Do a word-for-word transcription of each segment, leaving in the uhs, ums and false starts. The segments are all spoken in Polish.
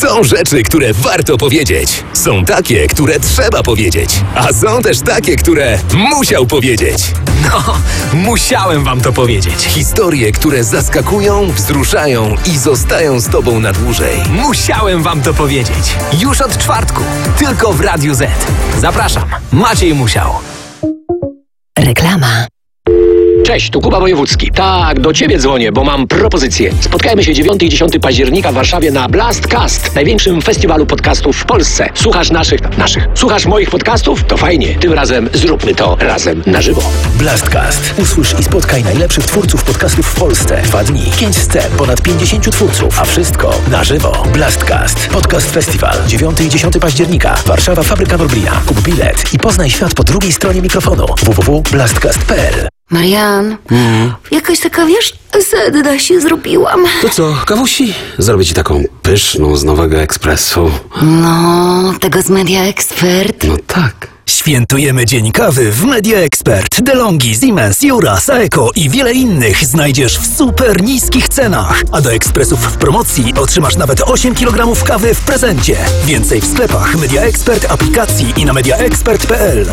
Są rzeczy, które warto powiedzieć. Są takie, które trzeba powiedzieć. A są też takie, które musiał powiedzieć. No, musiałem wam to powiedzieć. Historie, które zaskakują, wzruszają i zostają z tobą na dłużej. Musiałem wam to powiedzieć. Już od czwartku. Tylko w Radiu Z. Zapraszam. Maciej Musiał. Reklama. Cześć, tu Kuba Wojewódzki. Tak, do ciebie dzwonię, bo mam propozycję. Spotkajmy się dziewiątego i dziesiątego października w Warszawie na Blastcast, największym festiwalu podcastów w Polsce. Słuchasz naszych, naszych, słuchasz moich podcastów? To fajnie. Tym razem zróbmy to razem na żywo. Blastcast. Usłysz i spotkaj najlepszych twórców podcastów w Polsce. Dwa dni, pięć scen, ponad pięćdziesięciu twórców, a wszystko na żywo. Blastcast. Podcast Festiwal. dziewiątego i dziesiątego października. Warszawa, Fabryka Norblina. Kup bilet i poznaj świat po drugiej stronie mikrofonu. w w w kropka blastcast kropka p l. Marian, mm. jakaś taka, wiesz, sedna się zrobiłam. To co, kawusi? Zrobię ci taką pyszną z Nowego Ekspresu. No, tego z Media Expert. No tak. Świętujemy Dzień Kawy w Media Expert. DeLonghi, Siemens, Jura, Saeco i wiele innych znajdziesz w super niskich cenach. A do ekspresów w promocji otrzymasz nawet osiem kilogramów kawy w prezencie. Więcej w sklepach Media Expert, aplikacji i na media expert kropka p l.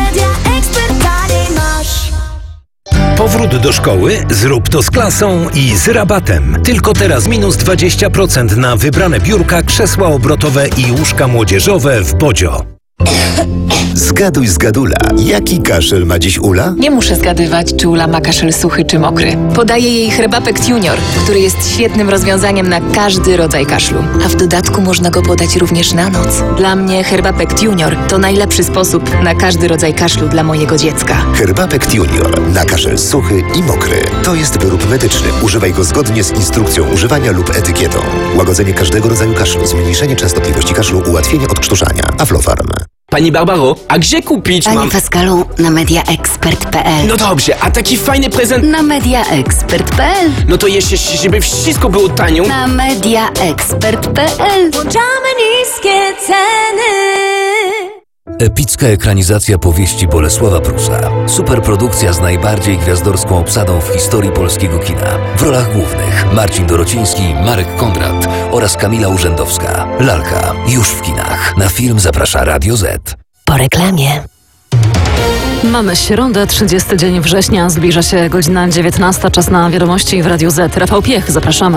Powrót do szkoły? Zrób to z klasą i z rabatem. Tylko teraz minus dwadzieścia procent na wybrane biurka, krzesła obrotowe i łóżka młodzieżowe w Bodzio. Zgaduj z Gadula. Jaki kaszel ma dziś Ula? Nie muszę zgadywać, czy Ula ma kaszel suchy czy mokry. Podaję jej Herbapekt Junior, który jest świetnym rozwiązaniem na każdy rodzaj kaszlu. A w dodatku można go podać również na noc. Dla mnie Herbapekt Junior to najlepszy sposób na każdy rodzaj kaszlu dla mojego dziecka. Herbapekt Junior na kaszel suchy i mokry. To jest wyrób medyczny. Używaj go zgodnie z instrukcją używania lub etykietą. Łagodzenie każdego rodzaju kaszlu, zmniejszenie częstotliwości kaszlu, ułatwienie odkrztuszania. Aflofarm. Pani Barbaro, a gdzie kupić Panie mam... Pascalu, na media expert kropka p l. No dobrze, a taki fajny prezent... Na media expert kropka p l. No to jeszcze, żeby wszystko było tanio... Na media expert kropka p l. Włączamy niskie ceny. Epicka ekranizacja powieści Bolesława Prusa. Superprodukcja z najbardziej gwiazdorską obsadą w historii polskiego kina. W rolach głównych Marcin Dorociński, Marek Kondrat oraz Kamila Urzędowska. Lalka już w kinach. Na film zaprasza Radio Z. Po reklamie. Mamy środę, trzydziesty dzień września. Zbliża się godzina dziewiętnasta. Czas na wiadomości w Radiu Z. Rafał Piech, zapraszamy.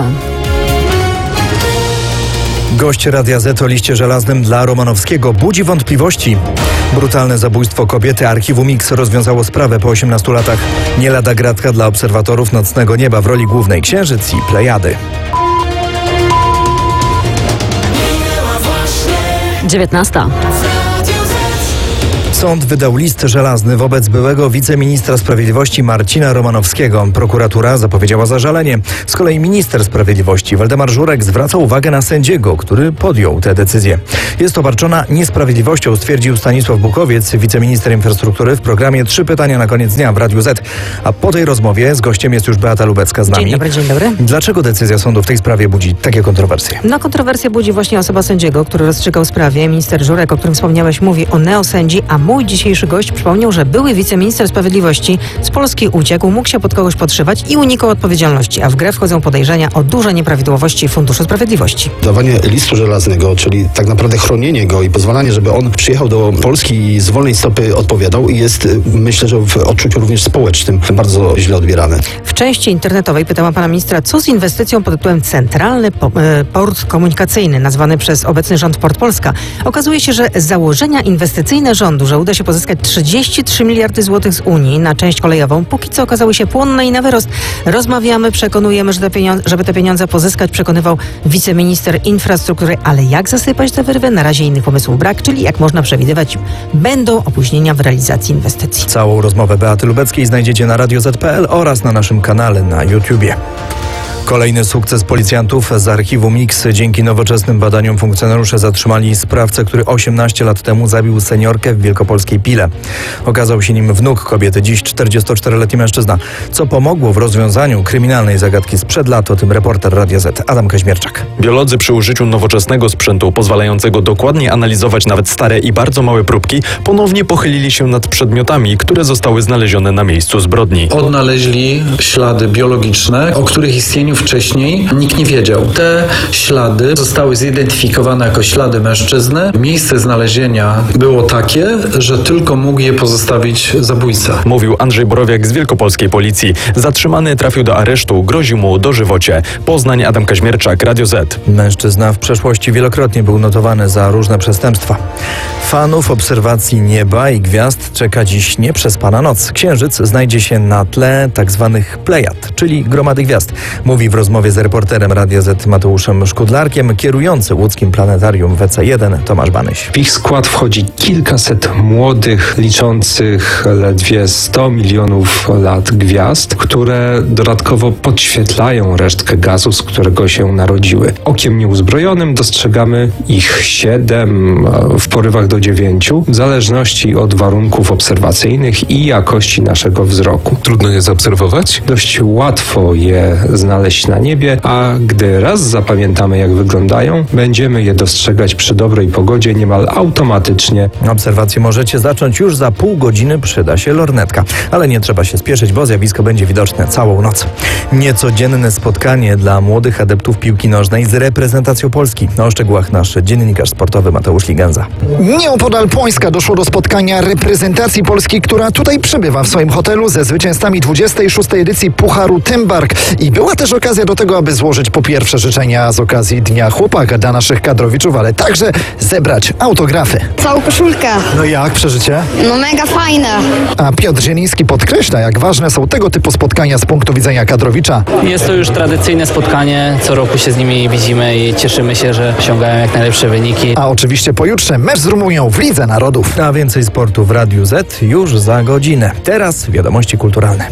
Gość Radia Z o liście żelaznym dla Romanowskiego budzi wątpliwości. Brutalne zabójstwo kobiety. Archiwum X rozwiązało sprawę po osiemnastu latach. Nie lada gratka dla obserwatorów nocnego nieba. W roli głównej Księżyc i Plejady. dziewiętnasta. Sąd wydał list żelazny wobec byłego wiceministra sprawiedliwości Marcina Romanowskiego. Prokuratura zapowiedziała zażalenie. Z kolei minister sprawiedliwości Waldemar Żurek zwraca uwagę na sędziego, który podjął tę decyzję. Jest obarczona niesprawiedliwością, stwierdził Stanisław Bukowiec, wiceminister infrastruktury w programie Trzy pytania na koniec dnia w Radiu Z. A po tej rozmowie z gościem jest już Beata Lubecka z nami. Dzień dobry, dzień dobry. Dlaczego decyzja sądu w tej sprawie budzi takie kontrowersje? No kontrowersję budzi właśnie osoba sędziego, który rozstrzygał sprawę. Minister Żurek, o którym wspomniałeś, mówi o neosędzi, a mój dzisiejszy gość przypomniał, że były wiceminister sprawiedliwości z Polski uciekł, mógł się pod kogoś podszywać i unikał odpowiedzialności, a w grę wchodzą podejrzenia o duże nieprawidłowości Funduszu Sprawiedliwości. Dawanie listu żelaznego, czyli tak naprawdę chronienie go i pozwalanie, żeby on przyjechał do Polski i z wolnej stopy odpowiadał, jest, myślę, że w odczuciu również społecznym bardzo źle odbierane. W części internetowej pytała pana ministra, co z inwestycją pod tytułem Centralny Port Komunikacyjny, nazwany przez obecny rząd Port Polska. Okazuje się, że założenia inwestycyjne rządu, że uda się pozyskać trzydzieści trzy miliardy złotych z Unii na część kolejową, póki co okazały się płonne i na wyrost. Rozmawiamy, przekonujemy, że te pieniądze, żeby te pieniądze pozyskać, przekonywał wiceminister infrastruktury, ale jak zasypać te wyrwy? Na razie innych pomysłów brak, czyli jak można przewidywać, będą opóźnienia w realizacji inwestycji. Całą rozmowę Beaty Lubeckiej znajdziecie na radio zet kropka pe el oraz na naszym kanale na YouTubie. Kolejny sukces policjantów z archiwum X. Dzięki nowoczesnym badaniom funkcjonariusze zatrzymali sprawcę, który osiemnaście lat temu zabił seniorkę w wielkopolskiej Pile. Okazał się nim wnuk kobiety, dziś czterdziestoczteroletni mężczyzna. Co pomogło w rozwiązaniu kryminalnej zagadki sprzed lat, o tym reporter Radia Z Adam Kaźmierczak. Biolodzy przy użyciu nowoczesnego sprzętu pozwalającego dokładnie analizować nawet stare i bardzo małe próbki ponownie pochylili się nad przedmiotami, które zostały znalezione na miejscu zbrodni. Odnaleźli ślady biologiczne, o których istnieniu zdarzeniu wcześniej nikt nie wiedział. Te ślady zostały zidentyfikowane jako ślady mężczyzny. Miejsce znalezienia było takie, że tylko mógł je pozostawić zabójca. Mówił Andrzej Borowiak z wielkopolskiej policji. Zatrzymany trafił do aresztu, grozi mu dożywocie. Poznań, Adam Kaźmierczak, Radio Z. Mężczyzna w przeszłości wielokrotnie był notowany za różne przestępstwa. Fanów obserwacji nieba i gwiazd czeka dziś nieprzespana noc. Księżyc znajdzie się na tle tzw. plejad, czyli gromady gwiazd. Mówi w rozmowie z reporterem Radia Z Mateuszem Szkudlarkiem kierujący łódzkim planetarium W C jeden Tomasz Banyś. W ich skład wchodzi kilkaset młodych, liczących ledwie sto milionów lat gwiazd, które dodatkowo podświetlają resztkę gazu, z którego się narodziły. Okiem nieuzbrojonym dostrzegamy ich siedem, w porywach do dziewięciu, w zależności od warunków obserwacyjnych i jakości naszego wzroku. Trudno je zaobserwować? Dość łatwo je znaleźć na niebie, a gdy raz zapamiętamy, jak wyglądają, będziemy je dostrzegać przy dobrej pogodzie niemal automatycznie. Obserwacje możecie zacząć już za pół godziny, przyda się lornetka. Ale nie trzeba się spieszyć, bo zjawisko będzie widoczne całą noc. Niecodzienne spotkanie dla młodych adeptów piłki nożnej z reprezentacją Polski. O szczegółach nasz dziennikarz sportowy Mateusz Ligenza. Nieopodal Płońska doszło do spotkania reprezentacji Polski, która tutaj przybywa w swoim hotelu ze zwycięzcami dwudziestej szóstej edycji Pucharu Tymbark. I była też okazja do tego, aby złożyć po pierwsze życzenia z okazji Dnia Chłopaka dla naszych kadrowiczów, ale także zebrać autografy. Całą koszulkę. No jak przeżycie? No mega fajne. A Piotr Zieliński podkreśla, jak ważne są tego typu spotkania z punktu widzenia kadrowicza. Jest to już tradycyjne spotkanie, co roku się z nimi widzimy i cieszymy się, że osiągają jak najlepsze wyniki. A oczywiście pojutrze mecz z Rumunią w Lidze Narodów. A więcej sportu w Radiu Z już za godzinę. Teraz wiadomości kulturalne.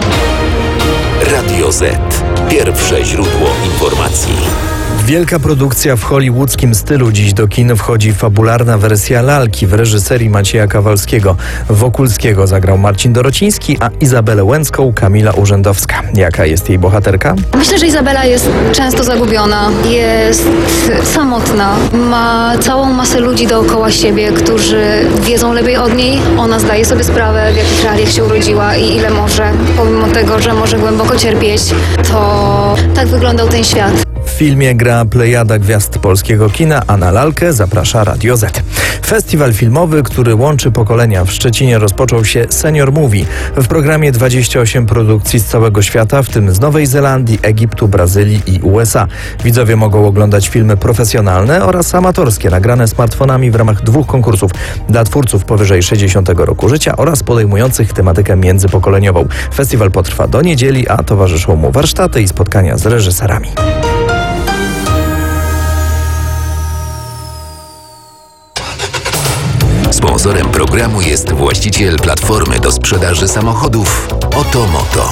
Radio Z. Pierwsze źródło informacji. Wielka produkcja w hollywoodzkim stylu. Dziś do kin wchodzi fabularna wersja Lalki w reżyserii Macieja Kawalskiego. Wokulskiego zagrał Marcin Dorociński, a Izabelę Łęcką Kamila Urzędowska. Jaka jest jej bohaterka? Myślę, że Izabela jest często zagubiona, jest samotna, ma całą masę ludzi dookoła siebie, którzy wiedzą lepiej od niej. Ona zdaje sobie sprawę, w jakich realiach się urodziła i ile może, pomimo tego, że może głęboko cierpieć, to tak wyglądał ten świat. W filmie gra plejada gwiazd polskiego kina, a na Lalkę zaprasza Radio Z. Festiwal filmowy, który łączy pokolenia. W Szczecinie rozpoczął się Senior Movie. W programie dwadzieścia osiem produkcji z całego świata, w tym z Nowej Zelandii, Egiptu, Brazylii i U S A. Widzowie mogą oglądać filmy profesjonalne oraz amatorskie, nagrane smartfonami w ramach dwóch konkursów dla twórców powyżej sześćdziesiątego roku życia oraz podejmujących tematykę międzypokoleniową. Festiwal potrwa do niedzieli, a towarzyszą mu warsztaty i spotkania z reżyserami. Sponsorem programu jest właściciel platformy do sprzedaży samochodów Otomoto.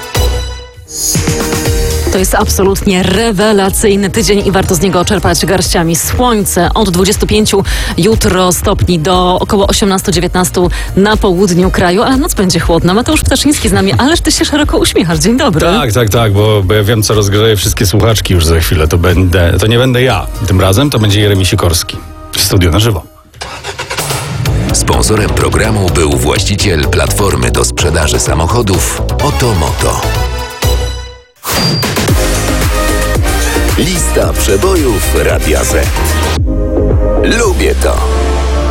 To jest absolutnie rewelacyjny tydzień i warto z niego czerpać garściami. Słońce od dwudziestu pięciu jutro stopni do około osiemnastu dziewiętnastu na południu kraju, ale noc będzie chłodna. Mateusz Ptaszyński z nami, ależ ty się szeroko uśmiechasz. Dzień dobry. Tak, tak, tak, bo, bo ja wiem, co rozgrzeje wszystkie słuchaczki już za chwilę. To będę, to nie będę ja. Tym razem to będzie Jeremi Sikorski. W studiu na żywo. Sponsorem programu był właściciel platformy do sprzedaży samochodów Otomoto. Lista przebojów Radia Z. Lubię to.